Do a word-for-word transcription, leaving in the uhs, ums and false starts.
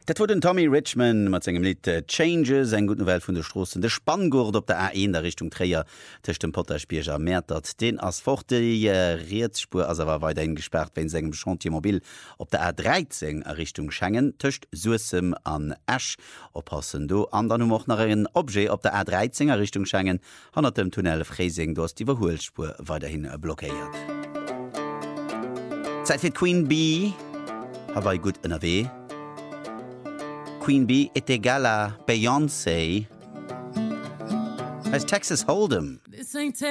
Dat wurde den Tommy Richmond mat engem Lied äh, Changes, eng guten Welt vun der Strossen. De Spanngurt op der A eins der Richtung Träier tech dem Potterspieger Mätert. Den as forte äh, Reetspur as war weiter gesperrt wenn segem Chantiermobil op der A dreizehn Richtung Schengen töcht Suem an Ash oppassen do an dann noch nach en Obje op der A dreizehn Richtung Schengen han dem Tunnel Freesing dos die Verhohlspur weiterhin blockiert. Zeit fir Queen Bee Hawaii gut N R W. Queen Bee est égal à Beyoncé. As Texas Hold'em.